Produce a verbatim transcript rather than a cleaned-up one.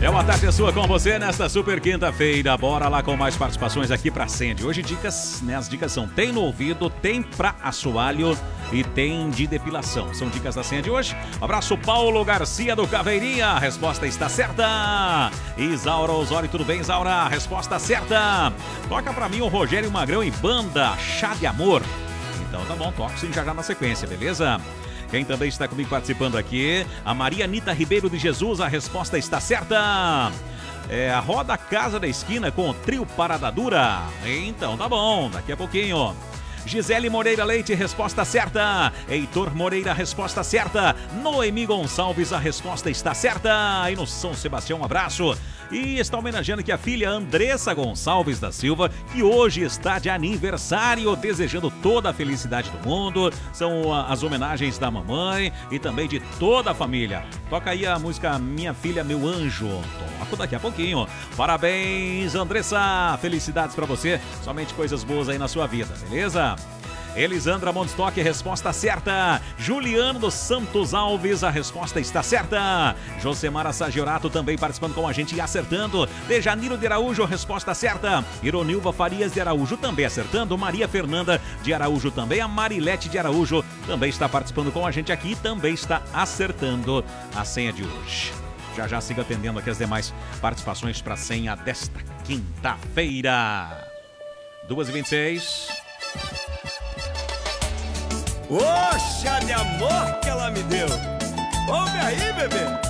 É uma tarde sua com você nesta super quinta-feira. Bora lá com mais participações aqui pra Sandy. Hoje dicas, né? As dicas são tem no ouvido, tem pra assoalho e tem de depilação. São dicas da Sandy hoje. Abraço Paulo Garcia do Caveirinha. A resposta está certa. Isaura Osório, tudo bem, Isaura? A resposta certa. Toca pra mim o Rogério Magrão e banda Chá de Amor. Então tá bom, toco sim já já na sequência, beleza? Quem também está comigo participando aqui, a Maria Anita Ribeiro de Jesus, a resposta está certa. É a Roda Casa da Esquina com o trio Parada Dura. Então tá bom, daqui a pouquinho. Gisele Moreira Leite, resposta certa. Heitor Moreira, resposta certa. Noemi Gonçalves, a resposta está certa. Aí no São Sebastião, um abraço. E está homenageando aqui a filha Andressa Gonçalves da Silva, que hoje está de aniversário, desejando toda a felicidade do mundo. São as homenagens da mamãe e também de toda a família. Toca aí a música Minha Filha, Meu Anjo. Toco daqui a pouquinho. Parabéns, Andressa. Felicidades pra você. Somente coisas boas aí na sua vida, beleza? Elisandra Mondstock, resposta certa. Juliano dos Santos Alves, a resposta está certa. Josemara Sagiorato também participando com a gente e acertando. Dejaniro de Araújo, resposta certa. Ironilva Farias de Araújo também acertando. Maria Fernanda de Araújo também. A Marilete de Araújo também está participando com a gente aqui e também está acertando a senha de hoje. Já já siga atendendo aqui as demais participações para a senha desta quinta-feira. duas e vinte e seis. Ô, chá de amor que ela me deu. Ouve aí, bebê.